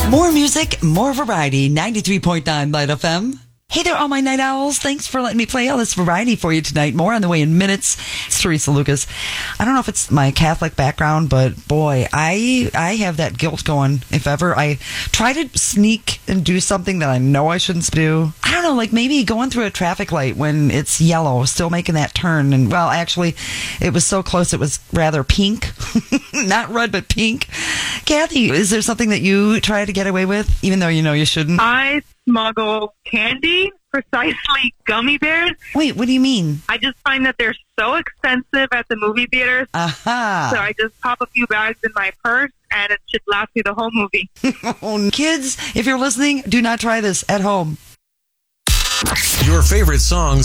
More music, more variety. 93.9 Light FM. Hey there, all my night owls. Thanks for letting me play all this variety for you tonight. More on the way in minutes. It's Teresa Lucas. I don't know if it's my Catholic background, but boy, I have that guilt going. If ever I try to sneak and do something that I know I shouldn't do. I don't know, like maybe going through a traffic light when it's yellow, still making that turn. And well, actually, it was so close, it was rather pink. Not red, but pink. Kathy, is there something that you try to get away with, even though you know you shouldn't? I smuggle candy, precisely gummy bears. Wait, what do you mean? I just find that they're so expensive at the movie theaters. Aha. So I just pop a few bags in my purse, and it should last me the whole movie. Kids, if you're listening, do not try this at home. Your favorite songs